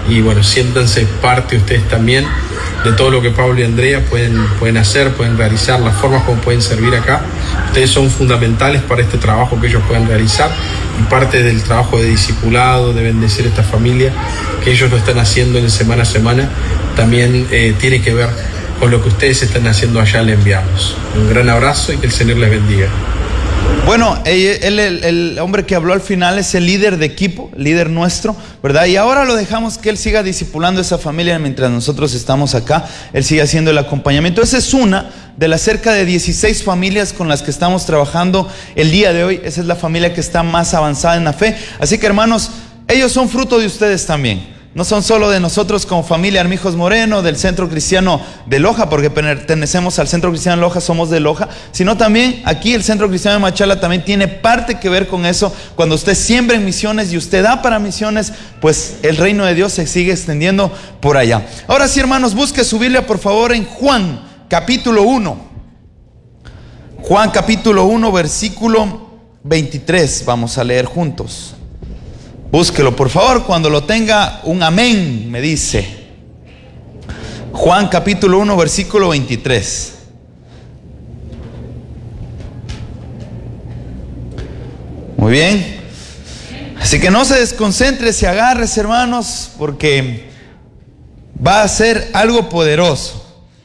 Y bueno, siéntanse parte ustedes también de todo lo que Pablo y Andrea pueden hacer, pueden realizar, las formas como pueden servir acá. Ustedes son fundamentales para este trabajo que ellos pueden realizar, y parte del trabajo de discipulado, de bendecir esta familia, que ellos lo están haciendo en semana a semana, también tiene que ver con lo que ustedes están haciendo allá al enviarlos. Un gran abrazo y que el Señor les bendiga. Bueno, el hombre que habló al final es el líder de equipo, líder nuestro, ¿verdad? Y ahora lo dejamos que él siga discipulando a esa familia mientras nosotros estamos acá. Él sigue haciendo el acompañamiento. Esa es una de las cerca de 16 familias con las que estamos trabajando el día de hoy. Esa es la familia que está más avanzada en la fe. Así que, hermanos, ellos son fruto de ustedes también. No son solo de nosotros como familia Armijos Moreno, del Centro Cristiano de Loja, porque pertenecemos al Centro Cristiano de Loja, somos de Loja, sino también aquí el Centro Cristiano de Machala también tiene parte que ver con eso. Cuando usted siembra en misiones y usted da para misiones, pues el reino de Dios se sigue extendiendo por allá. Ahora sí, hermanos, busque su Biblia por favor en Juan capítulo 1. Juan capítulo 1 versículo 23, vamos a leer juntos. Búsquelo, por favor, cuando lo tenga, un amén, me dice. Juan capítulo 1, versículo 23. Muy bien. Así que no se desconcentre, se agárrese, hermanos, porque va a ser algo poderoso.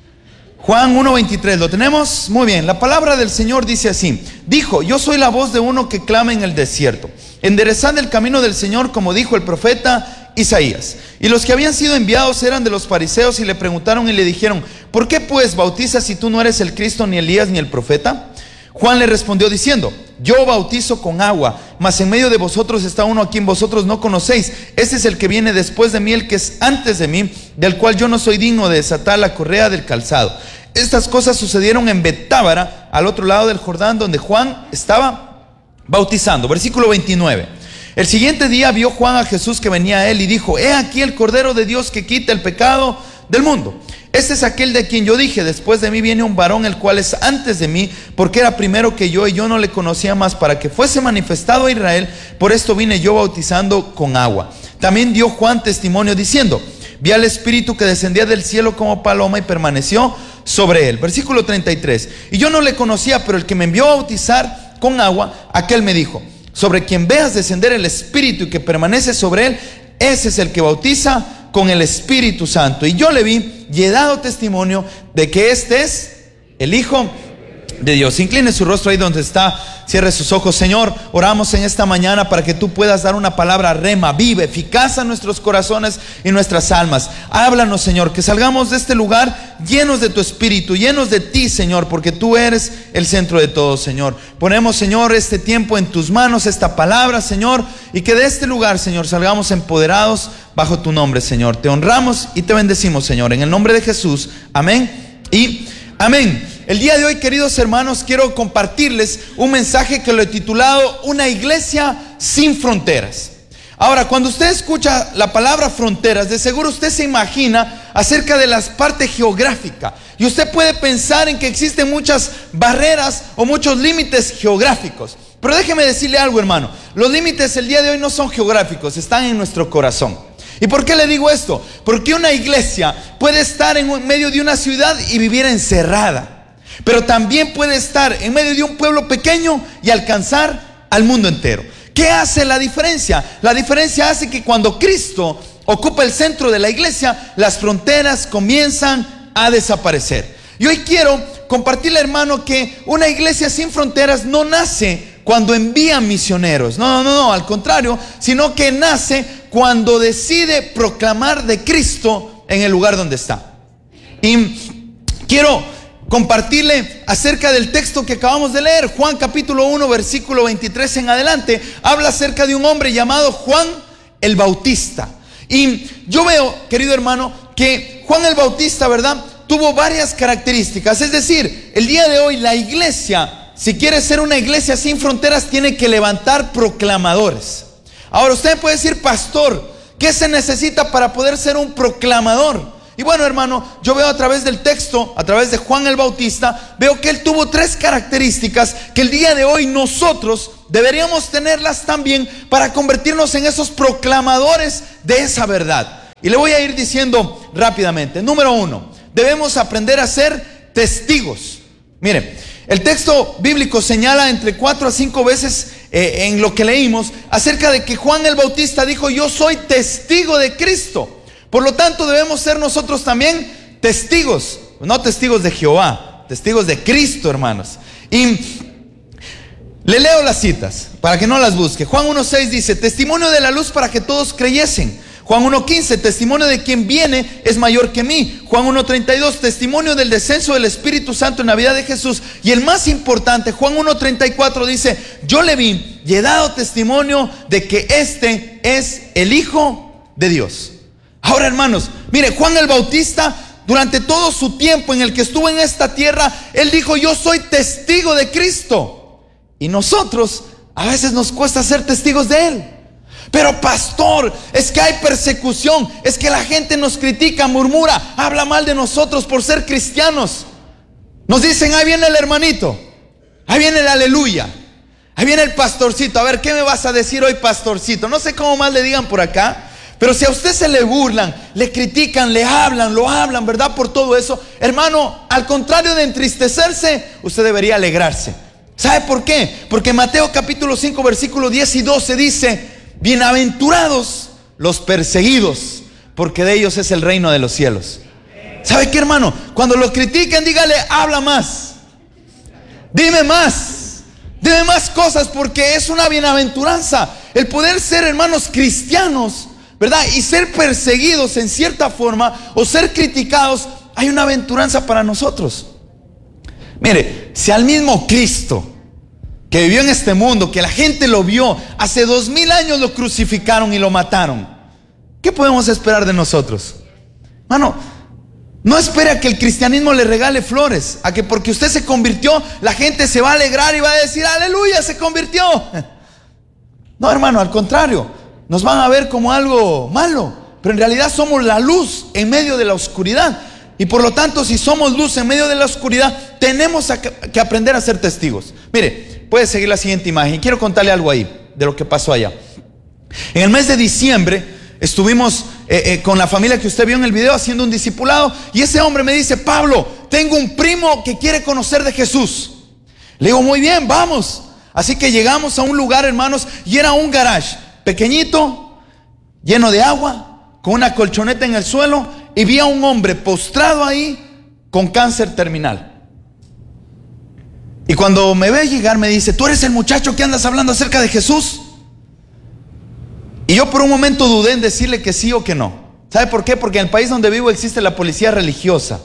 Juan 1:23, ¿lo tenemos? Muy bien, la palabra del Señor dice así: dijo, yo soy la voz de uno que clama en el desierto, enderezad el camino del Señor, como dijo el profeta Isaías. Y los que habían sido enviados eran de los fariseos y le preguntaron y le dijeron, ¿por qué pues bautizas si tú no eres el Cristo, ni Elías, ni el profeta? Juan le respondió diciendo, yo bautizo con agua, mas en medio de vosotros está uno a quien vosotros no conocéis. Ese es el que viene después de mí, el que es antes de mí, del cual yo no soy digno de desatar la correa del calzado. Estas cosas sucedieron en Betábara, al otro lado del Jordán, donde Juan estaba bautizando. Versículo 29. El siguiente día vio Juan a Jesús que venía a él y dijo, he aquí el Cordero de Dios que quita el pecado del mundo. Este es aquel de quien yo dije, después de mí viene un varón, el cual es antes de mí, porque era primero que yo y yo no le conocía más, para que fuese manifestado a Israel. Por esto vine yo bautizando con agua. También dio Juan testimonio diciendo, vi al Espíritu que descendía del cielo como paloma y permaneció sobre él. Versículo 33. Y yo no le conocía, pero el que me envió a bautizar con agua, aquel me dijo, sobre quien veas descender el Espíritu y que permanece sobre él, ese es el que bautiza con el Espíritu Santo. Y yo le vi y he dado testimonio de que este es el Hijo de Dios. Incline su rostro ahí donde está, cierre sus ojos. Señor, oramos en esta mañana para que tú puedas dar una palabra rema, viva, eficaz a nuestros corazones y nuestras almas. Háblanos, Señor, que salgamos de este lugar llenos de tu Espíritu, llenos de ti, Señor, porque tú eres el centro de todo, Señor. Ponemos, Señor, este tiempo en tus manos, esta palabra, Señor, y que de este lugar, Señor, salgamos empoderados bajo tu nombre, Señor. Te honramos y te bendecimos, Señor, en el nombre de Jesús. Amén y amén. El día de hoy, queridos hermanos, quiero compartirles un mensaje que lo he titulado Una iglesia sin fronteras. Ahora, cuando usted escucha la palabra fronteras, de seguro usted se imagina acerca de la parte geográfica. Y usted puede pensar en que existen muchas barreras o muchos límites geográficos. Pero déjeme decirle algo, hermano. Los límites el día de hoy no son geográficos, están en nuestro corazón. ¿Y por qué le digo esto? Porque una iglesia puede estar en medio de una ciudad y vivir encerrada. Pero también puede estar en medio de un pueblo pequeño y alcanzar al mundo entero. ¿Qué hace la diferencia? La diferencia hace que cuando Cristo ocupa el centro de la iglesia, las fronteras comienzan a desaparecer. Y hoy quiero compartirle, hermano, que una iglesia sin fronteras no nace cuando envía misioneros. No, al contrario, sino que nace cuando decide proclamar de Cristo en el lugar donde está. Y quiero compartirle acerca del texto que acabamos de leer, Juan capítulo 1, versículo 23 en adelante. Habla acerca de un hombre llamado Juan el Bautista. Y yo veo, querido hermano, que Juan el Bautista, ¿verdad?, tuvo varias características. Es decir, el día de hoy la iglesia, si quiere ser una iglesia sin fronteras, tiene que levantar proclamadores. Ahora usted puede decir, pastor, ¿qué se necesita para poder ser un proclamador? Y bueno, hermano, yo veo a través del texto, a través de Juan el Bautista, veo que él tuvo 3 características que el día de hoy nosotros deberíamos tenerlas también para convertirnos en esos proclamadores de esa verdad. Y le voy a ir diciendo rápidamente. Número 1, debemos aprender a ser testigos. Mire, el texto bíblico señala entre 4 a 5 veces en lo que leímos acerca de que Juan el Bautista dijo: yo soy testigo de Cristo. Por lo tanto, debemos ser nosotros también testigos, no testigos de Jehová, testigos de Cristo, hermanos. Y le leo las citas para que no las busque. Juan 1:6 dice: testimonio de la luz para que todos creyesen. Juan 1:15, testimonio de quien viene es mayor que mí. Juan 1:32, testimonio del descenso del Espíritu Santo en la vida de Jesús. Y el más importante, Juan 1:34 dice: yo le vi y he dado testimonio de que este es el Hijo de Dios. Ahora, hermanos, mire, Juan el Bautista, durante todo su tiempo en el que estuvo en esta tierra, él dijo: yo soy testigo de Cristo. Y nosotros a veces nos cuesta ser testigos de Él. Pero pastor, es que hay persecución, es que la gente nos critica, murmura, habla mal de nosotros por ser cristianos. Nos dicen: ahí viene el hermanito, ahí viene el aleluya, ahí viene el pastorcito. A ver, ¿qué me vas a decir hoy, pastorcito? No sé cómo más le digan por acá, pero si a usted se le burlan, le critican, le hablan, lo hablan, ¿verdad? Por todo eso, hermano, al contrario de entristecerse, usted debería alegrarse. ¿Sabe por qué? Porque Mateo capítulo 5 versículo 10 y 12 dice: bienaventurados los perseguidos, porque de ellos es el reino de los cielos. ¿Sabe qué, hermano? Cuando lo critiquen, dígale: habla más, dime más cosas, porque es una bienaventuranza el poder ser, hermanos, cristianos, ¿verdad? Y ser perseguidos en cierta forma o ser criticados. Hay una aventuranza para nosotros. Mire, si al mismo Cristo que vivió en este mundo, que la gente lo vio, hace 2000 años lo crucificaron y lo mataron, ¿qué podemos esperar de nosotros? Hermano, no espere a que el cristianismo le regale flores, a que porque usted se convirtió, la gente se va a alegrar y va a decir: aleluya, se convirtió. No, hermano, al contrario, nos van a ver como algo malo, pero en realidad somos la luz en medio de la oscuridad. Y por lo tanto, si somos luz en medio de la oscuridad, tenemos que aprender a ser testigos. Mire, puede seguir la siguiente imagen. Quiero contarle algo ahí de lo que pasó allá. En el mes de diciembre estuvimos con la familia que usted vio en el video haciendo un discipulado. Y ese hombre me dice: Pablo, tengo un primo que quiere conocer de Jesús. Le digo: muy bien, vamos. Así que llegamos a un lugar, hermanos, y era un garage pequeñito, lleno de agua, con una colchoneta en el suelo. Y vi a un hombre postrado ahí con cáncer terminal. Y cuando me ve llegar me dice: ¿tú eres el muchacho que andas hablando acerca de Jesús? Y yo por un momento dudé en decirle que sí o que no. ¿Sabe por qué? Porque en el país donde vivo existe la policía religiosa.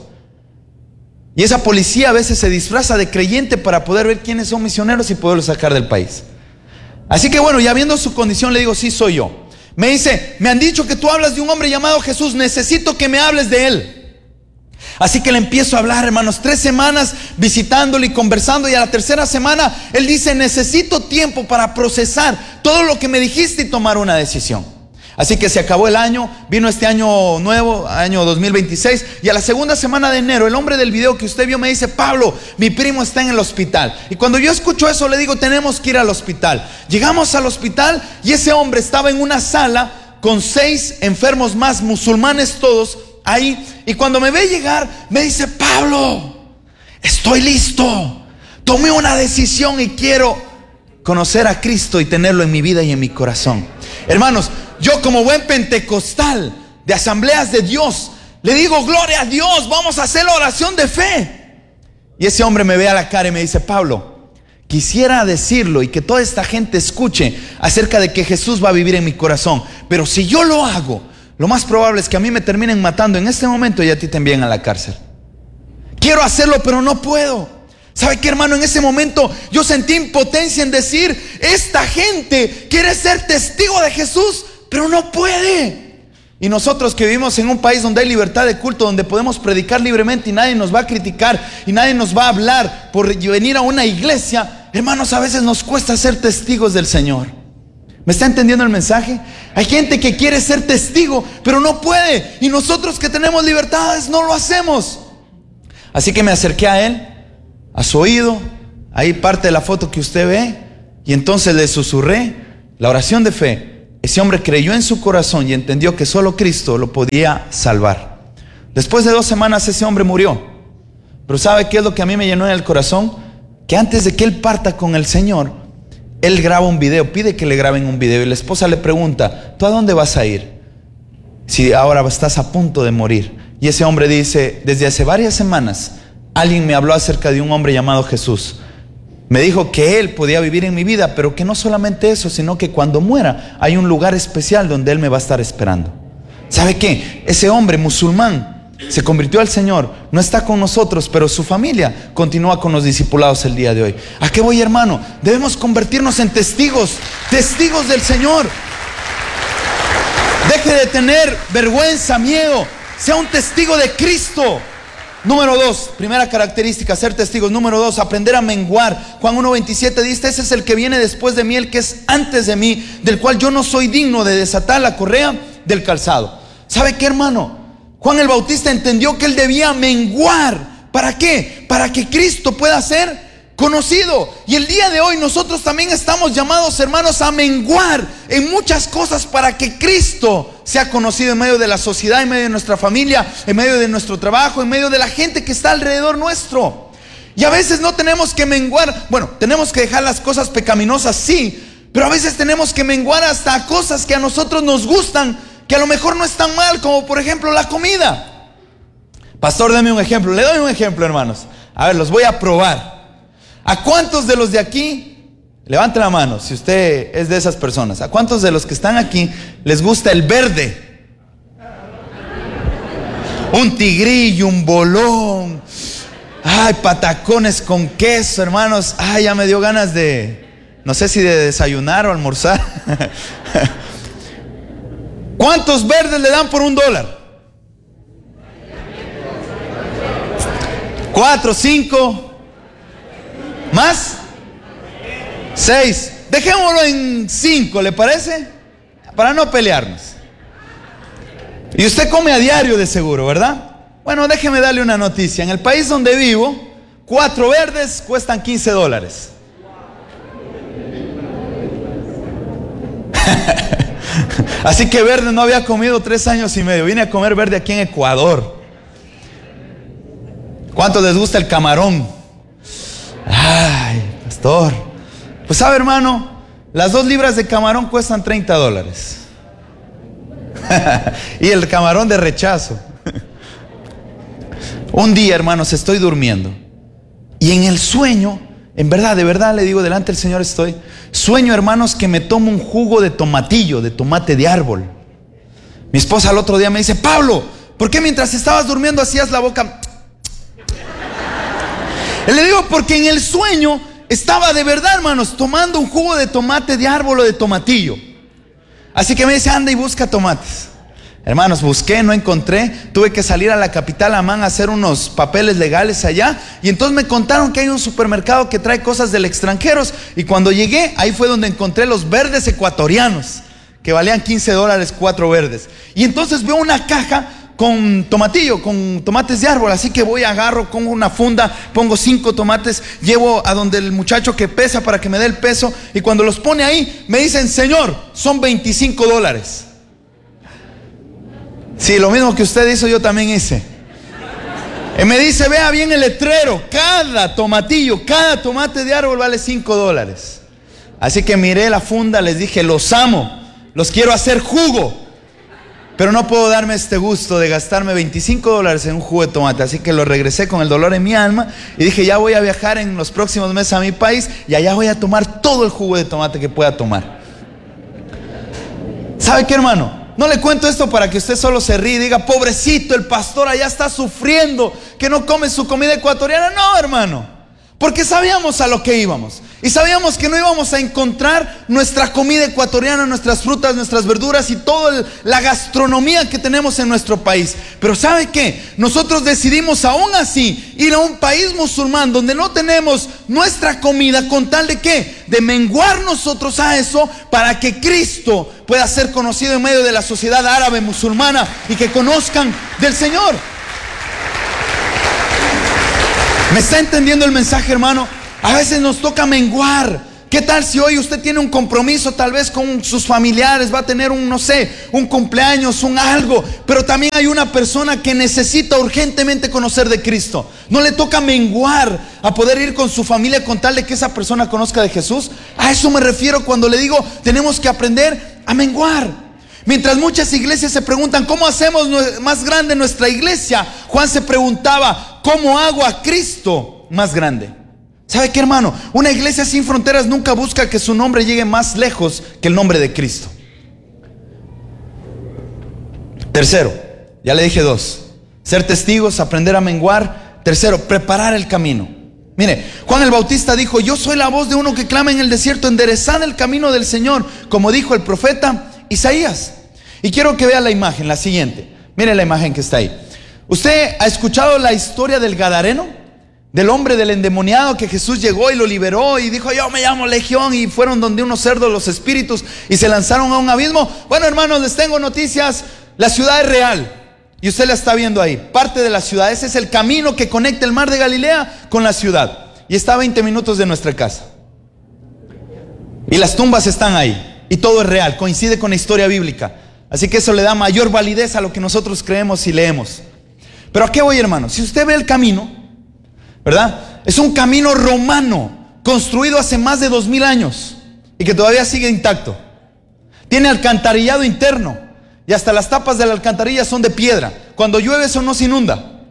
Y esa policía a veces se disfraza de creyente para poder ver quiénes son misioneros y poderlos sacar del país. Así que bueno, ya viendo su condición, le digo: sí, soy yo. Me dice: me han dicho que tú hablas de un hombre llamado Jesús, necesito que me hables de él. Así que le empiezo a hablar, hermanos, 3 semanas visitándolo y conversando, y a la tercera semana él dice: necesito tiempo para procesar todo lo que me dijiste y tomar una decisión. Así que se acabó el año, vino este año nuevo, año 2026, y a la segunda semana de enero, el hombre del video que usted vio me dice: Pablo, mi primo está en el hospital. Y cuando yo escucho eso, le digo: tenemos que ir al hospital. Llegamos al hospital y ese hombre estaba en una sala con 6 enfermos más, musulmanes todos, ahí. Y cuando me ve llegar, me dice: Pablo, estoy listo, tomé una decisión y quiero conocer a Cristo y tenerlo en mi vida y en mi corazón. Hermanos, yo como buen pentecostal de Asambleas de Dios, le digo: gloria a Dios, vamos a hacer la oración de fe. Y ese hombre me ve a la cara y me dice: Pablo, quisiera decirlo y que toda esta gente escuche acerca de que Jesús va a vivir en mi corazón, pero si yo lo hago, lo más probable es que a mí me terminen matando en este momento y a ti te envíen a la cárcel. Quiero hacerlo, pero no puedo. ¿Sabe qué, hermano? En ese momento yo sentí impotencia en decir: esta gente quiere ser testigo de Jesús, pero no puede. Y nosotros que vivimos en un país donde hay libertad de culto, donde podemos predicar libremente y nadie nos va a criticar y nadie nos va a hablar por venir a una iglesia, hermanos, a veces nos cuesta ser testigos del Señor. ¿Me está entendiendo el mensaje? Hay gente que quiere ser testigo, pero no puede. Y nosotros que tenemos libertades no lo hacemos. Así que me acerqué a él, a su oído, ahí parte de la foto que usted ve, y entonces le susurré la oración de fe. ese hombre creyó en su corazón y entendió que solo Cristo lo podía salvar. Después de 2 semanas ese hombre murió. Pero ¿sabe qué es lo que a mí me llenó en el corazón? Que antes de que él parta con el Señor, él graba un video, pide que le graben un video, y la esposa le pregunta: ¿tú a dónde vas a ir si ahora estás a punto de morir? Y ese hombre dice: desde hace varias semanas alguien me habló acerca de un hombre llamado Jesús. Me dijo que él podía vivir en mi vida, pero que no solamente eso, sino que cuando muera hay un lugar especial donde él me va a estar esperando. ¿Sabe qué? Ese hombre musulmán se convirtió al Señor, no está con nosotros, pero su familia continúa con los discipulados el día de hoy. ¿A qué voy, hermano? Debemos convertirnos en testigos del Señor. Deje de tener vergüenza, miedo, sea un testigo de Cristo. Número 2, primera característica, ser testigos. Número 2, aprender a menguar. Juan 1:27 dice: ese es el que viene después de mí, el que es antes de mí, del cual yo no soy digno de desatar la correa del calzado. ¿Sabe qué, hermano? Juan el Bautista entendió que él debía menguar. ¿Para qué? Para que Cristo pueda ser conocido. Y el día de hoy nosotros también estamos llamados, hermanos, a menguar en muchas cosas para que Cristo sea conocido en medio de la sociedad, en medio de nuestra familia, en medio de nuestro trabajo, en medio de la gente que está alrededor nuestro. Y a veces no tenemos que menguar. Bueno, tenemos que dejar las cosas pecaminosas, sí, pero a veces tenemos que menguar hasta cosas que a nosotros nos gustan, que a lo mejor no están mal, como por ejemplo la comida. Pastor, dame un ejemplo. Le doy un ejemplo, hermanos. A ver, los voy a probar. ¿A cuántos de los de aquí, levante la mano si usted es de esas personas, a cuántos de los que están aquí les gusta el verde? Un tigrillo, un bolón, ay, patacones con queso, hermanos. Ay, ya me dio ganas de, no sé si de desayunar o almorzar. ¿Cuántos verdes le dan por $1? 4, 5. ¿Más? 6. Dejémoslo en 5, ¿le parece? Para no pelearnos. Y usted come a diario de seguro, ¿verdad? Bueno, déjeme darle una noticia. En el país donde vivo, 4 verdes cuestan $15. Así que verde no había comido 3 años y medio. Vine a comer verde aquí en Ecuador. ¿Cuántos les gusta el camarón? Ay, pastor. Pues sabe, hermano, las 2 libras de camarón cuestan $30. Y el camarón de rechazo. Un día, hermanos, estoy durmiendo y en el sueño, en verdad, de verdad le digo, delante del Señor estoy, sueño, hermanos, que me tomo un jugo de tomatillo, de tomate de árbol. Mi esposa al otro día me dice: Pablo, ¿por qué mientras estabas durmiendo hacías la boca? Le digo, porque en el sueño estaba de verdad, hermanos, tomando un jugo de tomate de árbol o de tomatillo. Así que me dice: anda y busca tomates. Hermanos, busqué, no encontré. Tuve que salir a la capital, Amán, a hacer unos papeles legales allá. Y entonces me contaron que hay un supermercado que trae cosas del extranjero. Y cuando llegué, ahí fue donde encontré los verdes ecuatorianos, que valían $15, 4 verdes. Y entonces veo una caja con tomatillo, con tomates de árbol. Así que voy, agarro, pongo una funda, pongo 5 tomates, llevo a donde el muchacho que pesa para que me dé el peso. Y cuando los pone ahí, me dicen: Señor, son $25. Sí, lo mismo que usted hizo, yo también hice. Y me dice: vea bien el letrero, cada tomatillo, cada tomate de árbol vale $5. Así que miré la funda, les dije: los amo, los quiero hacer jugo, pero no puedo darme este gusto de gastarme $25 en un jugo de tomate. Así que lo regresé con el dolor en mi alma y dije: ya voy a viajar en los próximos meses a mi país y allá voy a tomar todo el jugo de tomate que pueda tomar. ¿Sabe qué, hermano? No le cuento esto para que usted solo se ríe y diga: pobrecito, el pastor allá está sufriendo que no come su comida ecuatoriana. No, hermano, porque sabíamos a lo que íbamos. Y sabíamos que no íbamos a encontrar nuestra comida ecuatoriana, nuestras frutas, nuestras verduras y toda la gastronomía que tenemos en nuestro país. Pero ¿sabe qué? Nosotros decidimos aún así ir a un país musulmán donde no tenemos nuestra comida, con tal de ¿qué? De menguar nosotros a eso para que Cristo pueda ser conocido en medio de la sociedad árabe musulmana y que conozcan del Señor. ¿Me está entendiendo el mensaje, hermano? A veces nos toca menguar. ¿Qué tal si hoy usted tiene un compromiso tal vez con sus familiares? Va a tener un, no sé, un cumpleaños, un algo. Pero también hay una persona que necesita urgentemente conocer de Cristo. ¿No le toca menguar a poder ir con su familia con tal de que esa persona conozca de Jesús? A eso me refiero cuando le digo, tenemos que aprender a menguar. Mientras muchas iglesias se preguntan, ¿cómo hacemos más grande nuestra iglesia? Juan se preguntaba, ¿cómo hago a Cristo más grande? ¿Sabe qué, hermano? Una iglesia sin fronteras nunca busca que su nombre llegue más lejos que el nombre de Cristo. Tercero, ya le dije dos: ser testigos, aprender a menguar. Tercero, preparar el camino. Mire, Juan el Bautista dijo, yo soy la voz de uno que clama en el desierto, enderezad el camino del Señor, como dijo el profeta Isaías. Y quiero que vea la imagen, la siguiente. Mire la imagen que está ahí. ¿Usted ha escuchado la historia del Gadareno? Del hombre del endemoniado que Jesús llegó y lo liberó y dijo, yo me llamo Legión, y fueron donde unos cerdos los espíritus y se lanzaron a un abismo. Bueno, hermanos, les tengo noticias. La ciudad es real y usted la está viendo ahí, parte de la ciudad. Ese es el camino que conecta el mar de Galilea con la ciudad y está a 20 minutos de nuestra casa. Y las tumbas están ahí y todo es real, coincide con la historia bíblica. Así que eso le da mayor validez a lo que nosotros creemos y leemos. Pero ¿a qué voy, hermano? Si usted ve el camino, ¿verdad? Es un camino romano construido hace más de 2000 años y que todavía sigue intacto. Tiene alcantarillado interno y hasta las tapas de la alcantarilla son de piedra. Cuando llueve eso no se inunda.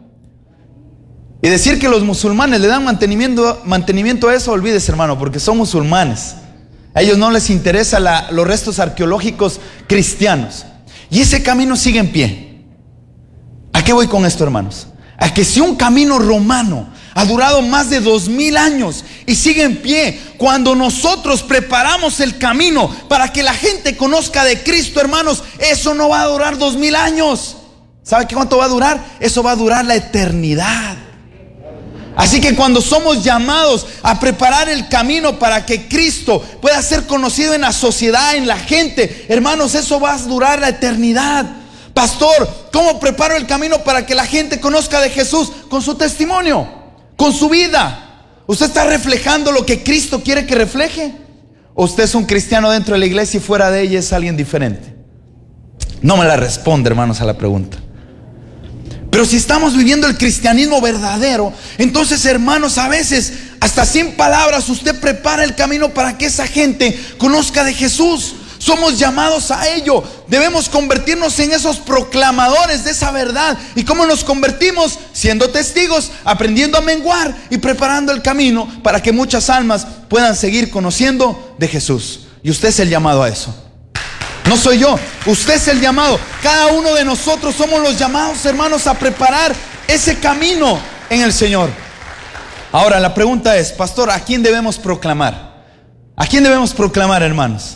Y decir que los musulmanes le dan mantenimiento a eso, olvídese, hermano, porque son musulmanes. A ellos no les interesa los restos arqueológicos cristianos. Y ese camino sigue en pie. ¿A qué voy con esto, hermanos? A que si un camino romano ha durado más de 2000 años y sigue en pie, cuando nosotros preparamos el camino para que la gente conozca de Cristo, hermanos, eso no va a durar 2000 años. ¿Sabe cuánto va a durar? Eso va a durar la eternidad. Así que cuando somos llamados a preparar el camino para que Cristo pueda ser conocido en la sociedad, en la gente, hermanos, eso va a durar la eternidad. Pastor, ¿cómo preparo el camino para que la gente conozca de Jesús? Con su testimonio, con su vida. ¿Usted está reflejando lo que Cristo quiere que refleje? ¿O usted es un cristiano dentro de la iglesia y fuera de ella es alguien diferente? No me la responde, hermanos, a la pregunta. Pero si estamos viviendo el cristianismo verdadero, entonces, hermanos, a veces hasta sin palabras usted prepara el camino para que esa gente conozca de Jesús. Somos llamados a ello. Debemos convertirnos en esos proclamadores de esa verdad. ¿Y cómo nos convertimos? Siendo testigos, aprendiendo a menguar y preparando el camino para que muchas almas puedan seguir conociendo de Jesús. Y usted es el llamado a eso. No soy yo, usted es el llamado. Cada uno de nosotros somos los llamados, hermanos, a preparar ese camino en el Señor. Ahora la pregunta es, pastor, ¿a quién debemos proclamar? ¿A quién debemos proclamar, hermanos?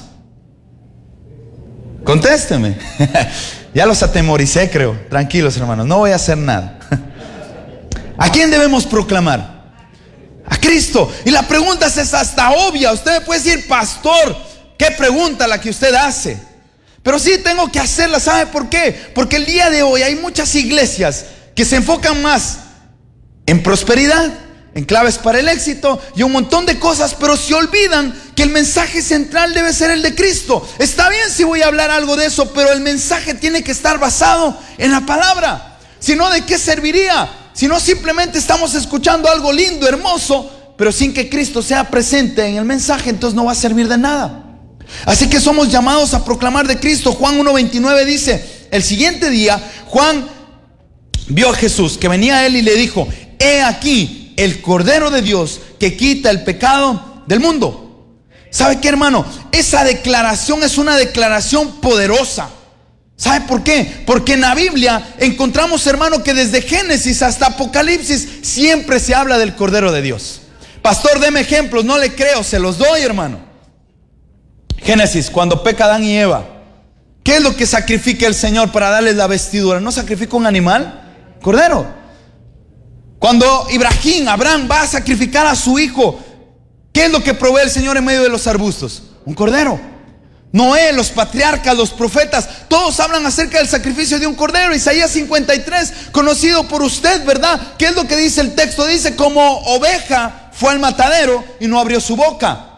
Contésteme. Ya los atemoricé, creo. Tranquilos, hermanos, no voy a hacer nada. ¿A quién debemos proclamar? A Cristo. Y la pregunta es hasta obvia. Usted me puede decir, pastor, ¿qué pregunta la que usted hace? Pero sí tengo que hacerla. ¿Sabe por qué? Porque el día de hoy hay muchas iglesias que se enfocan más en prosperidad, en claves para el éxito y un montón de cosas, pero se olvidan que el mensaje central debe ser el de Cristo. Está bien si voy a hablar algo de eso, pero el mensaje tiene que estar basado en la palabra. Si no, ¿de qué serviría? Si no, simplemente estamos escuchando algo lindo, hermoso, pero sin que Cristo sea presente en el mensaje, entonces no va a servir de nada. Así que somos llamados a proclamar de Cristo. Juan 1:29 dice, el siguiente día Juan vio a Jesús que venía a él y le dijo, he aquí el Cordero de Dios que quita el pecado del mundo. ¿Sabe qué, hermano? Esa declaración es una declaración poderosa. ¿Sabe por qué? Porque en la Biblia encontramos, hermano, que desde Génesis hasta Apocalipsis siempre se habla del Cordero de Dios. Pastor, deme ejemplos. No le creo, se los doy, hermano. Génesis, cuando peca Adán y Eva, ¿qué es lo que sacrifica el Señor para darles la vestidura? ¿No sacrifica un animal? Cordero. Cuando Abraham va a sacrificar a su hijo, ¿qué es lo que provee el Señor en medio de los arbustos? Un cordero. Noé, los patriarcas, los profetas, todos hablan acerca del sacrificio de un cordero. Isaías 53, conocido por usted, ¿verdad? ¿Qué es lo que dice el texto? Dice, como oveja fue al matadero y no abrió su boca.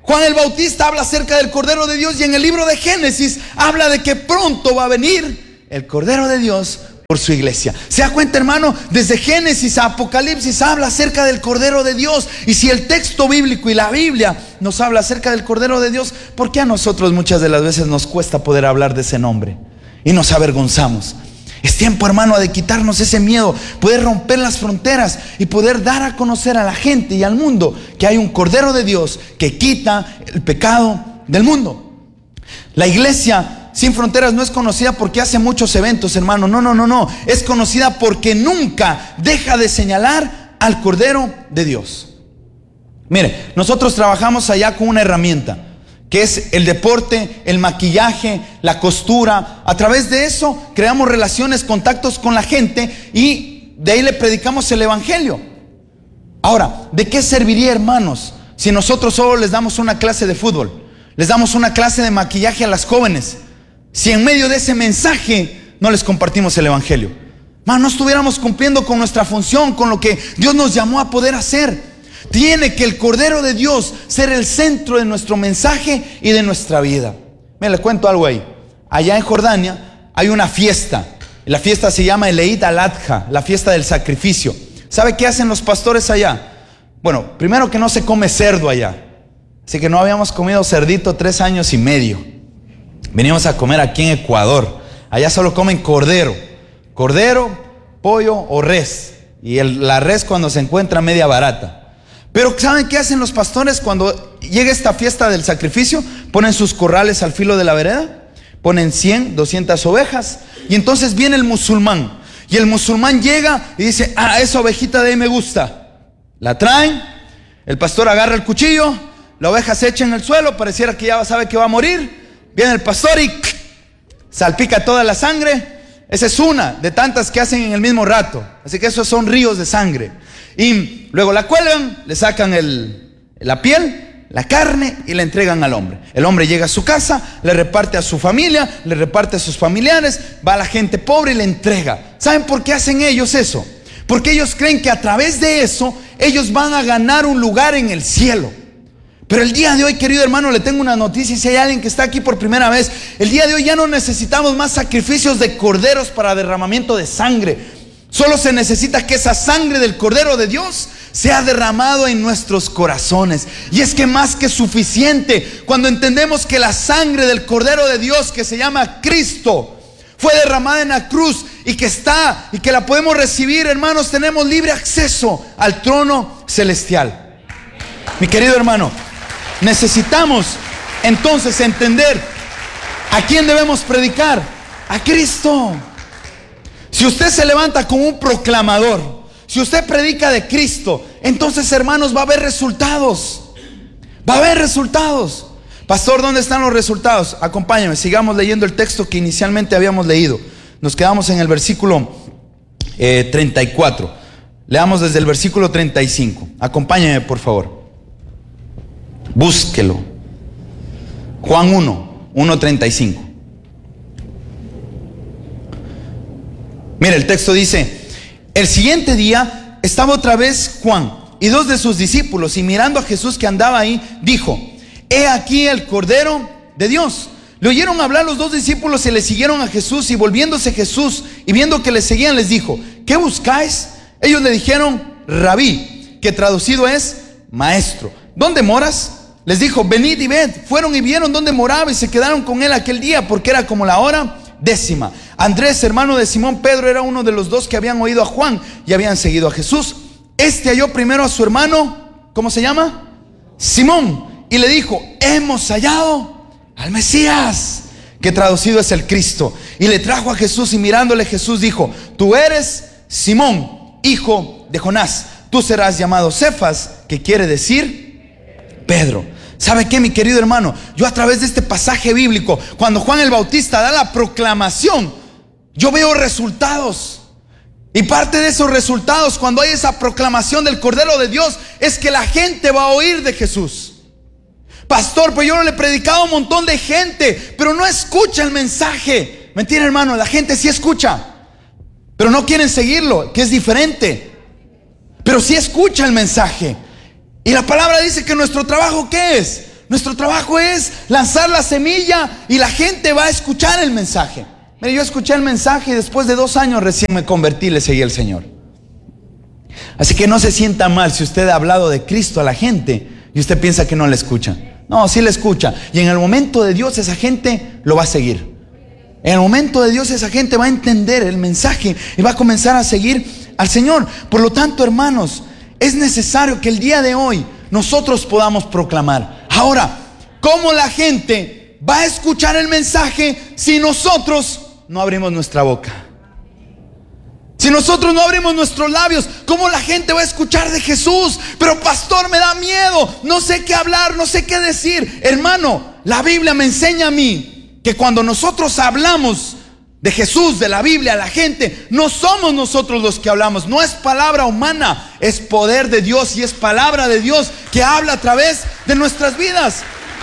Juan el Bautista habla acerca del Cordero de Dios, y en el libro de Génesis habla de que pronto va a venir el Cordero de Dios por su iglesia. ¿Se da cuenta, hermano? Desde Génesis a Apocalipsis habla acerca del Cordero de Dios. Y si el texto bíblico y la Biblia nos habla acerca del Cordero de Dios, ¿por qué a nosotros muchas de las veces nos cuesta poder hablar de ese nombre y nos avergonzamos? Es tiempo, hermano, de quitarnos ese miedo, poder romper las fronteras y poder dar a conocer a la gente y al mundo que hay un Cordero de Dios que quita el pecado del mundo. La iglesia sin fronteras no es conocida porque hace muchos eventos, hermano. No. Es conocida porque nunca deja de señalar al Cordero de Dios. Mire, nosotros trabajamos allá con una herramienta que es el deporte, el maquillaje, la costura. A través de eso creamos relaciones, contactos con la gente, y de ahí le predicamos el evangelio. Ahora, ¿de qué serviría, hermanos, si nosotros solo les damos una clase de fútbol, les damos una clase de maquillaje a las jóvenes, si en medio de ese mensaje no les compartimos el evangelio? No estuviéramos cumpliendo con nuestra función, con lo que Dios nos llamó a poder hacer. Tiene que el Cordero de Dios ser el centro de nuestro mensaje y de nuestra vida. Me le cuento algo ahí. Allá en Jordania hay una fiesta. La fiesta se llama el Eid al-Adha, la fiesta del sacrificio. ¿Sabe qué hacen los pastores allá? Bueno, primero que no se come cerdo allá. Así que no habíamos comido cerdito 3 años y medio. Venimos a comer aquí en Ecuador. Allá solo comen cordero, pollo o res. Y la res cuando se encuentra media barata. Pero ¿saben qué hacen los pastores cuando llega esta fiesta del sacrificio? Ponen sus corrales al filo de la vereda, ponen 100, 200 ovejas, y entonces viene el musulmán. Y el musulmán llega y dice: esa ovejita de ahí me gusta. La traen, el pastor agarra el cuchillo, la oveja se echa en el suelo, pareciera que ya sabe que va a morir. Viene el pastor y salpica toda la sangre. Esa es una de tantas que hacen en el mismo rato. Así que esos son ríos de sangre. Y luego la cuelgan, le sacan la piel, la carne, y la entregan al hombre. El hombre llega a su casa, le reparte a su familia, le reparte a sus familiares, va a la gente pobre y le entrega. ¿Saben por qué hacen ellos eso? Porque ellos creen que a través de eso ellos van a ganar un lugar en el cielo. Pero el día de hoy, querido hermano, le tengo una noticia. Si hay alguien que está aquí por primera vez, el día de hoy ya no necesitamos más sacrificios de corderos para derramamiento de sangre. Solo se necesita que esa sangre del Cordero de Dios sea derramado en nuestros corazones. Y es que más que suficiente cuando entendemos que la sangre del Cordero de Dios, que se llama Cristo, fue derramada en la cruz y que está y que la podemos recibir, hermanos, tenemos libre acceso al trono celestial. Mi querido hermano, necesitamos entonces entender a quién debemos predicar: a Cristo. Si usted se levanta como un proclamador, si usted predica de Cristo, entonces, hermanos, va a haber resultados. Va a haber resultados. Pastor, ¿dónde están los resultados? Acompáñame, sigamos leyendo el texto que inicialmente habíamos leído. Nos quedamos en el versículo 34. Leamos desde el versículo 35. Acompáñame, por favor. Búsquelo. Juan 1:35. Mira, el texto dice: el siguiente día estaba otra vez Juan y 2 de sus discípulos, y mirando a Jesús que andaba ahí, dijo: he aquí el Cordero de Dios. Le oyeron hablar los 2 discípulos y le siguieron a Jesús, y volviéndose Jesús y viendo que le seguían, les dijo: ¿qué buscáis? Ellos le dijeron: Rabí, que traducido es maestro, ¿dónde moras? Les dijo: venid y ved. Fueron y vieron dónde moraba y se quedaron con él aquel día, porque era como la hora 10. Andrés, hermano de Simón Pedro, era uno de los 2 que habían oído a Juan y habían seguido a Jesús. Este halló primero a su hermano, ¿cómo se llama? Simón, y le dijo: hemos hallado al Mesías, que traducido es el Cristo. Y le trajo a Jesús, y mirándole Jesús dijo: tú eres Simón, hijo de Jonás, tú serás llamado Cefas, que quiere decir Pedro. ¿Sabe qué, mi querido hermano? Yo, a través de este pasaje bíblico, cuando Juan el Bautista da la proclamación, yo veo resultados. Y parte de esos resultados, cuando hay esa proclamación del Cordero de Dios, es que la gente va a oír de Jesús. Pastor, pues yo no le he predicado a un montón de gente, pero no escucha el mensaje. Mentira, hermano, la gente sí escucha, pero no quieren seguirlo, que es diferente. Pero sí escucha el mensaje. Y la palabra dice que nuestro trabajo, ¿qué es? Nuestro trabajo es lanzar la semilla y la gente va a escuchar el mensaje. Mire, yo escuché el mensaje y después de 2 años recién me convertí y le seguí al Señor. Así que no se sienta mal si usted ha hablado de Cristo a la gente y usted piensa que no le escucha. No, sí le escucha. Y en el momento de Dios esa gente lo va a seguir. En el momento de Dios esa gente va a entender el mensaje y va a comenzar a seguir al Señor. Por lo tanto, hermanos, es necesario que el día de hoy nosotros podamos proclamar. Ahora, ¿cómo la gente va a escuchar el mensaje si nosotros no abrimos nuestra boca? Si nosotros no abrimos nuestros labios, ¿cómo la gente va a escuchar de Jesús? Pero pastor, me da miedo, no sé qué hablar, no sé qué decir. Hermano, la Biblia me enseña a mí que cuando nosotros hablamos de Jesús, de la Biblia, a la gente, no somos nosotros los que hablamos. No es palabra humana, es poder de Dios y es palabra de Dios que habla a través de nuestras vidas.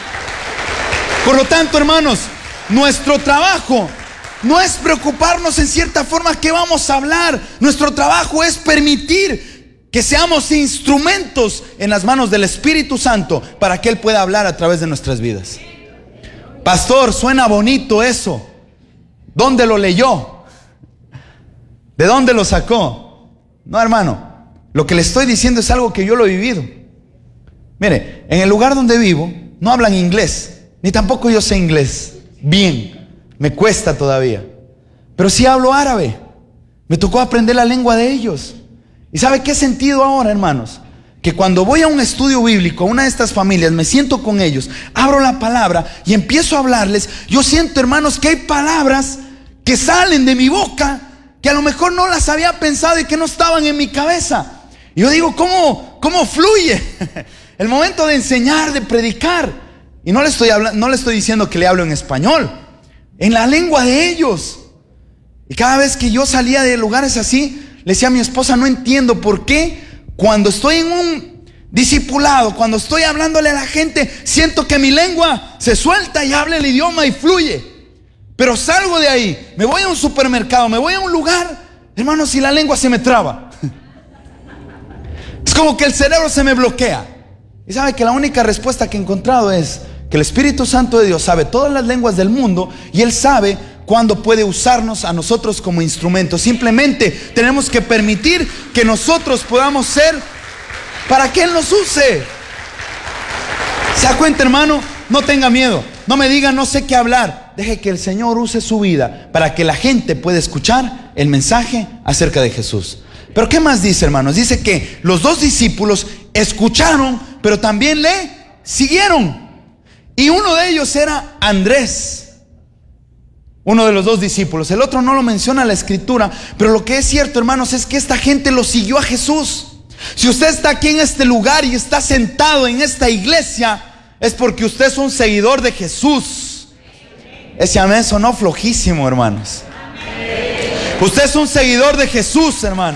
Por lo tanto, hermanos, nuestro trabajo no es preocuparnos en cierta forma qué vamos a hablar. Nuestro trabajo es permitir que seamos instrumentos en las manos del Espíritu Santo para que Él pueda hablar a través de nuestras vidas. Pastor, suena bonito eso. ¿Dónde lo leyó? ¿De dónde lo sacó? No, hermano, lo que le estoy diciendo es algo que yo lo he vivido. Mire, en el lugar donde vivo no hablan inglés, ni tampoco yo sé inglés bien. Me cuesta todavía. Pero sí hablo árabe. Me tocó aprender la lengua de ellos. ¿Y sabe qué he sentido ahora, hermanos? Que cuando voy a un estudio bíblico, a una de estas familias, me siento con ellos, abro la palabra y empiezo a hablarles. Yo siento, hermanos, que hay palabras que salen de mi boca que a lo mejor no las había pensado y que no estaban en mi cabeza. Y yo digo, ¿cómo fluye el momento de enseñar, de predicar? Y no le estoy diciendo que le hablo en español, en la lengua de ellos. Y cada vez que yo salía de lugares así, le decía a mi esposa, no entiendo por qué cuando estoy en un discipulado, cuando estoy hablándole a la gente, siento que mi lengua se suelta y habla el idioma y fluye. Pero salgo de ahí, me voy a un supermercado, me voy a un lugar, hermanos, y la lengua se me traba. Es como que el cerebro se me bloquea. Y sabe que la única respuesta que he encontrado es que el Espíritu Santo de Dios sabe todas las lenguas del mundo y Él sabe cuándo puede usarnos a nosotros como instrumentos. Simplemente tenemos que permitir que nosotros podamos ser para que Él nos use. ¿Se da cuenta, hermano? No tenga miedo, no me diga no sé qué hablar. Deje que el Señor use su vida para que la gente pueda escuchar el mensaje acerca de Jesús. Pero ¿qué más dice, hermanos? Dice que los 2 discípulos escucharon, pero también le siguieron. Y uno de ellos era Andrés, uno de los 2 discípulos. El otro no lo menciona la Escritura, pero lo que es cierto, hermanos, es que esta gente lo siguió a Jesús. Si usted está aquí en este lugar y está sentado en esta iglesia, es porque usted es un seguidor de Jesús. Ese amén sonó flojísimo, hermanos. Usted es un seguidor de Jesús, hermano.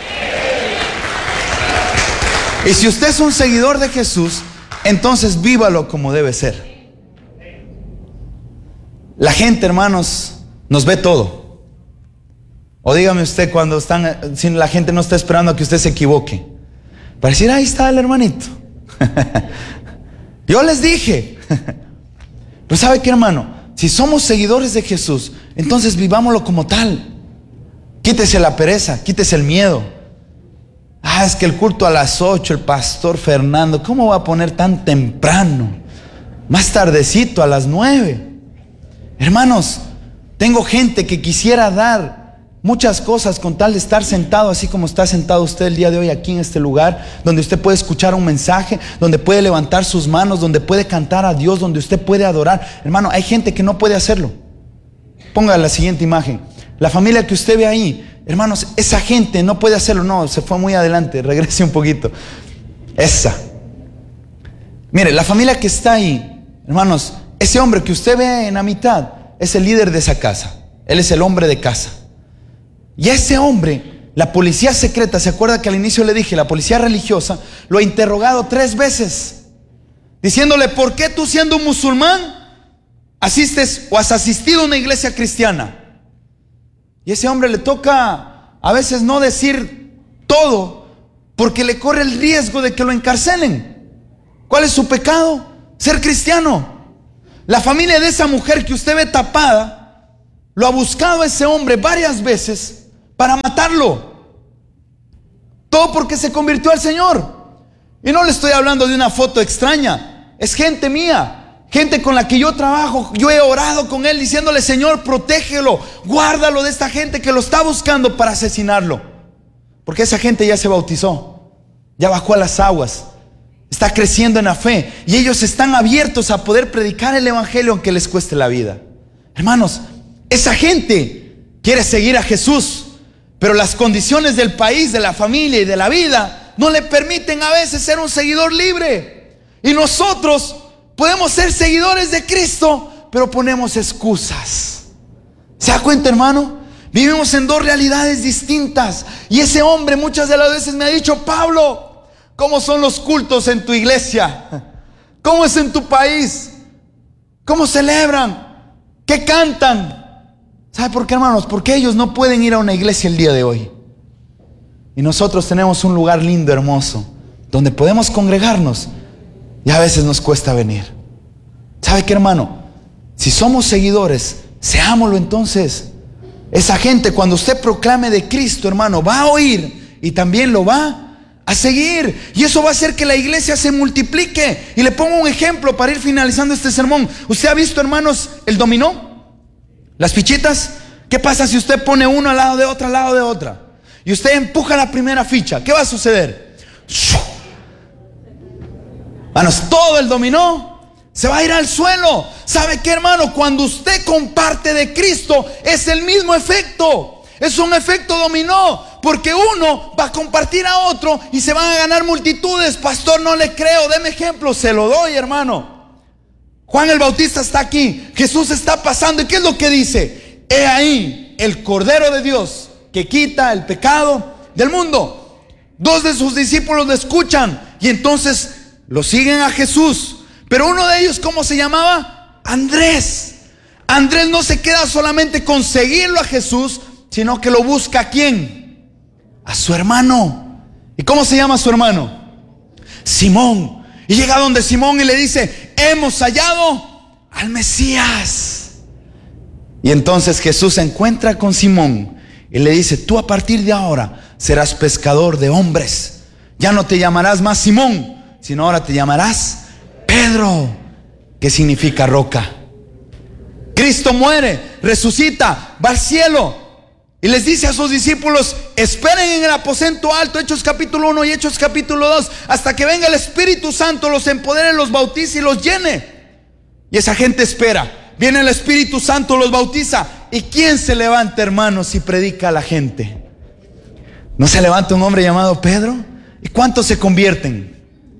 Y si usted es un seguidor de Jesús, entonces vívalo como debe ser. La gente, hermanos, nos ve todo. O dígame usted cuando si la gente no está esperando a que usted se equivoque, para decir, ahí está el hermanito. Yo les dije. Pero ¿sabe qué, hermano? Si somos seguidores de Jesús, entonces vivámoslo como tal. Quítese la pereza, quítese el miedo. Es que el culto a las 8, el pastor Fernando, ¿cómo va a poner tan temprano? Más tardecito, a las 9. Hermanos, tengo gente que quisiera dar muchas cosas con tal de estar sentado así como está sentado usted el día de hoy aquí en este lugar, donde usted puede escuchar un mensaje, donde puede levantar sus manos, donde puede cantar a Dios, donde usted puede adorar. Hermano, hay gente que no puede hacerlo. Ponga la siguiente imagen. La familia que usted ve ahí, hermanos, esa gente no puede hacerlo. No, se fue muy adelante, regrese un poquito. Esa. Mire, la familia que está ahí, hermanos, ese hombre que usted ve en la mitad es el líder de esa casa. Él es el hombre de casa. Y a ese hombre, la policía secreta, ¿se acuerda que al inicio le dije? La policía religiosa lo ha interrogado 3 veces, diciéndole, ¿por qué tú siendo un musulmán asistes o has asistido a una iglesia cristiana? Y a ese hombre le toca a veces no decir todo, porque le corre el riesgo de que lo encarcelen. ¿Cuál es su pecado? ser cristiano. La familia de esa mujer que usted ve tapada, lo ha buscado ese hombre varias veces para matarlo. Todo porque se convirtió al Señor. Y no le estoy hablando de una foto extraña. Es gente mía, gente con la que yo trabajo. Yo he orado con él diciéndole: Señor, protégelo, guárdalo de esta gente que lo está buscando para asesinarlo. Porque esa gente ya se bautizó, ya bajó a las aguas, está creciendo en la fe, y ellos están abiertos a poder predicar el evangelio aunque les cueste la vida. Hermanos, esa gente quiere seguir a Jesús, pero las condiciones del país, de la familia y de la vida no le permiten a veces ser un seguidor libre. Y nosotros podemos ser seguidores de Cristo, pero ponemos excusas. ¿Se da cuenta, hermano? Vivimos en dos realidades distintas. Y ese hombre muchas de las veces me ha dicho: Pablo, ¿cómo son los cultos en tu iglesia? ¿Cómo es en tu país? ¿Cómo celebran? ¿Qué cantan? ¿Sabe por qué, hermanos? Porque ellos no pueden ir a una iglesia el día de hoy. Y nosotros tenemos un lugar lindo, hermoso, donde podemos congregarnos, y a veces nos cuesta venir. ¿Sabe qué, hermano? Si somos seguidores, seámoslo entonces. Esa gente, cuando usted proclame de Cristo, hermano, va a oír y también lo va a seguir. Y eso va a hacer que la iglesia se multiplique. Y le pongo un ejemplo para ir finalizando este sermón. ¿Usted ha visto, hermanos, el dominó? Las fichitas. ¿Qué pasa si usted pone uno al lado de otra, al lado de otra? Y usted empuja la primera ficha. ¿Qué va a suceder? Hermanos, todo el dominó se va a ir al suelo. ¿Sabe qué, hermano? Cuando usted comparte de Cristo, es el mismo efecto. Es un efecto dominó, porque uno va a compartir a otro y se van a ganar multitudes. Pastor, no le creo, deme ejemplo. Se lo doy, hermano. Juan el Bautista está aquí, Jesús está pasando. ¿Y qué es lo que dice? He ahí el Cordero de Dios que quita el pecado del mundo. Dos de sus discípulos lo escuchan y entonces lo siguen a Jesús. Pero uno de ellos, ¿cómo se llamaba? Andrés. Andrés no se queda solamente con seguirlo a Jesús, sino que lo busca. ¿A quién? A su hermano. ¿Y cómo se llama su hermano? Simón. Y llega donde Simón y le dice: hemos hallado al Mesías. Y entonces Jesús se encuentra con Simón y le dice: tú a partir de ahora serás pescador de hombres. Ya no te llamarás más Simón, sino ahora te llamarás Pedro, que significa roca. Cristo muere, resucita, va al cielo y les dice a sus discípulos: esperen en el aposento alto, Hechos capítulo 1 y Hechos capítulo 2, hasta que venga el Espíritu Santo, los empodere, los bautice y los llene. Y esa gente espera. Viene el Espíritu Santo, los bautiza. ¿Y quién se levanta, hermanos, y predica a la gente? ¿No se levanta un hombre llamado Pedro? ¿Y cuántos se convierten?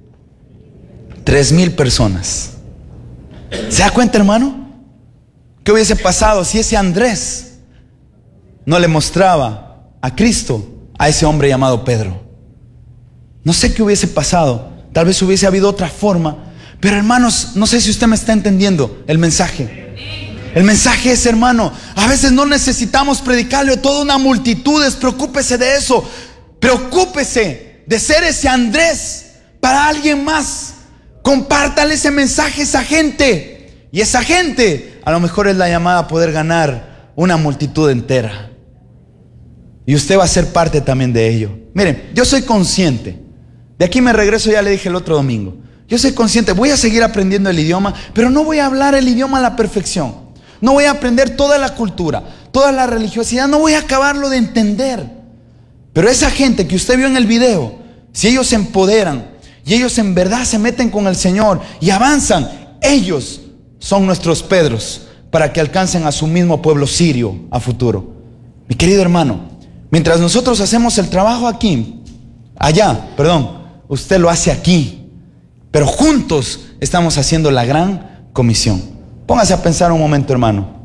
3,000 personas. ¿Se da cuenta, hermano? ¿Qué hubiese pasado si ese Andrés no le mostraba a Cristo a ese hombre llamado Pedro? No sé qué hubiese pasado. Tal vez hubiese habido otra forma. Pero, hermanos, no sé si usted me está entendiendo el mensaje. El mensaje es, hermano, a veces no necesitamos predicarle a toda una multitud. Despreocúpese de eso. Preocúpese de ser ese Andrés para alguien más. Compártale ese mensaje a esa gente. Y esa gente a lo mejor es la llamada a poder ganar una multitud entera. Y usted va a ser parte también de ello. Miren, yo soy consciente. De aquí me regreso, ya le dije el otro domingo. Yo soy consciente, voy a seguir aprendiendo el idioma, pero no voy a hablar el idioma a la perfección. No voy a aprender toda la cultura, toda la religiosidad, no voy a acabarlo de entender. Pero esa gente que usted vio en el video, si ellos se empoderan y ellos en verdad se meten con el Señor y avanzan, ellos son nuestros Pedros para que alcancen a su mismo pueblo sirio a futuro. Mi querido hermano, mientras nosotros hacemos el trabajo aquí, usted lo hace aquí. Pero juntos estamos haciendo la gran comisión. Póngase a pensar un momento, hermano.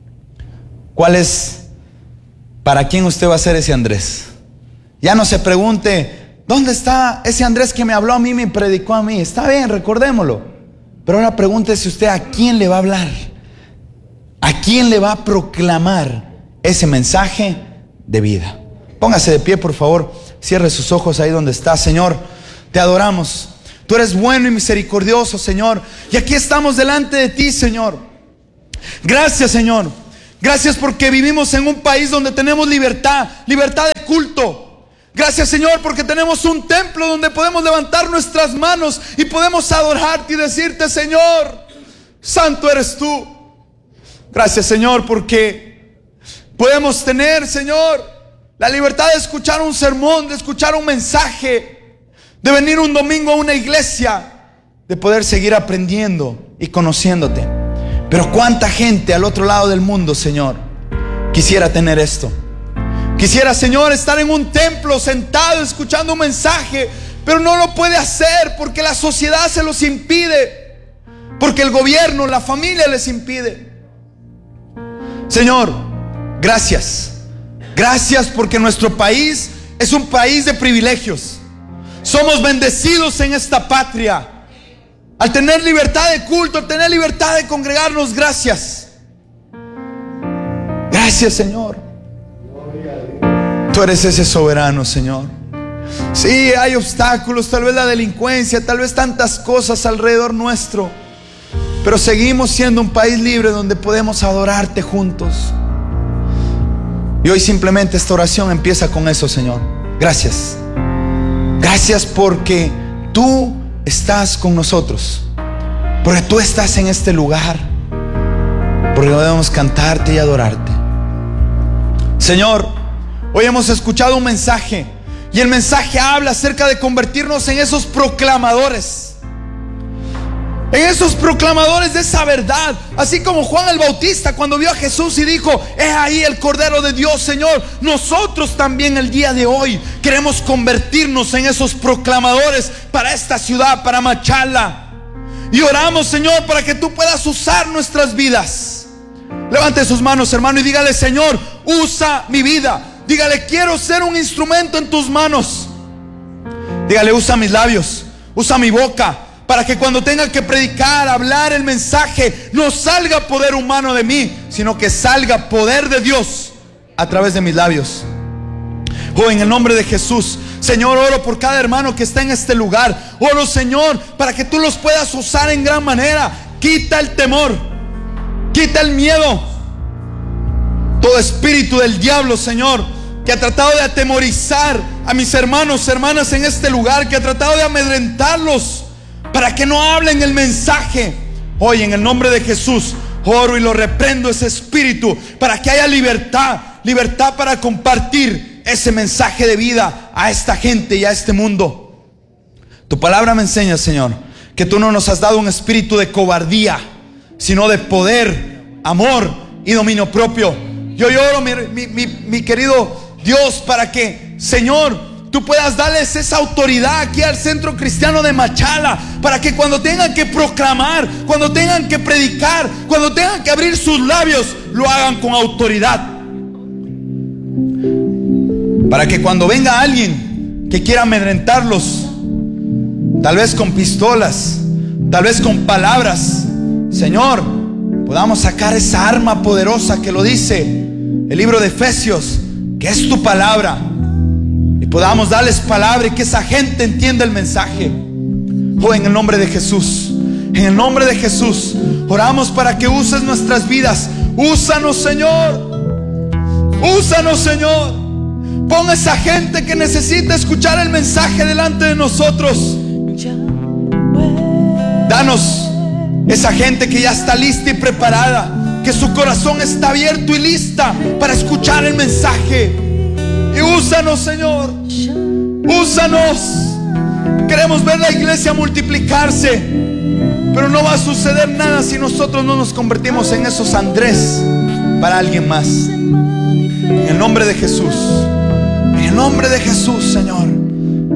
¿Para quién usted va a ser ese Andrés? Ya no se pregunte: ¿dónde está ese Andrés que me habló a mí, me predicó a mí? Está bien, recordémoslo. Pero ahora pregúntese usted: ¿a quién le va a hablar? ¿A quién le va a proclamar ese mensaje de vida? Póngase de pie, por favor. Cierre sus ojos ahí donde está. Señor, te adoramos. Tú eres bueno y misericordioso, Señor. Y aquí estamos delante de ti, Señor. Gracias, Señor. Gracias porque vivimos en un país donde tenemos libertad de culto. Gracias, Señor, porque tenemos un templo donde podemos levantar nuestras manos y podemos adorarte y decirte: Señor, santo eres tú. Gracias, Señor, porque podemos tener, Señor, la libertad de escuchar un sermón, de escuchar un mensaje, de venir un domingo a una iglesia, de poder seguir aprendiendo y conociéndote. Pero cuánta gente al otro lado del mundo, Señor, quisiera tener esto. Quisiera, Señor, estar en un templo sentado escuchando un mensaje, pero no lo puede hacer porque la sociedad se los impide, porque el gobierno, la familia les impide. Señor, gracias. Gracias porque nuestro país es un país de privilegios. Somos bendecidos en esta patria. Al tener libertad de culto, al tener libertad de congregarnos, gracias. Gracias, Señor. Tú eres ese soberano, Señor. Sí, hay obstáculos, tal vez la delincuencia, tal vez tantas cosas alrededor nuestro, pero seguimos siendo un país libre donde podemos adorarte juntos. Y hoy simplemente esta oración empieza con eso, Señor. Gracias. Gracias porque tú estás con nosotros, porque tú estás en este lugar, porque podemos cantarte y adorarte. Señor, hoy hemos escuchado un mensaje, y el mensaje habla acerca de convertirnos en esos proclamadores, en esos proclamadores de esa verdad. Así como Juan el Bautista cuando vio a Jesús y dijo: he ahí el Cordero de Dios. Señor, nosotros también el día de hoy queremos convertirnos en esos proclamadores para esta ciudad, para Machala. Y oramos, Señor, para que tú puedas usar nuestras vidas. Levante sus manos, hermano, y dígale: Señor, usa mi vida. Dígale: quiero ser un instrumento en tus manos. Dígale: usa mis labios, usa mi boca, para que cuando tenga que predicar, hablar el mensaje, no salga poder humano de mí, sino que salga poder de Dios a través de mis labios. Oh, en el nombre de Jesús, Señor, oro por cada hermano que está en este lugar. Oro, Señor, para que tú los puedas usar en gran manera. Quita el temor, quita el miedo, todo espíritu del diablo, Señor, que ha tratado de atemorizar a mis hermanos, hermanas en este lugar, que ha tratado de amedrentarlos para que no hablen el mensaje. Hoy en el nombre de Jesús oro y lo reprendo, ese espíritu, para que haya libertad para compartir ese mensaje de vida a esta gente y a este mundo. Tu palabra me enseña, Señor, que tú no nos has dado un espíritu de cobardía, sino de poder, amor y dominio propio. Yo oro, mi querido Dios, para que, Señor, tú puedas darles esa autoridad aquí al Centro Cristiano de Machala, para que cuando tengan que proclamar, cuando tengan que predicar, cuando tengan que abrir sus labios, lo hagan con autoridad. Para que cuando venga alguien que quiera amedrentarlos, tal vez con pistolas, tal vez con palabras, Señor, podamos sacar esa arma poderosa que lo dice el libro de Efesios, que es tu palabra, y podamos darles palabra y que esa gente entienda el mensaje. Oh, en el nombre de Jesús, en el nombre de Jesús, oramos para que uses nuestras vidas. Úsanos, Señor. Úsanos, Señor. Pon a esa gente que necesita escuchar el mensaje delante de nosotros. Danos esa gente que ya está lista y preparada, que su corazón está abierto y lista para escuchar el mensaje. Y úsanos, Señor. Úsanos. Queremos ver la iglesia multiplicarse, pero no va a suceder nada si nosotros no nos convertimos en esos Andrés para alguien más. En el nombre de Jesús. En el nombre de Jesús, Señor.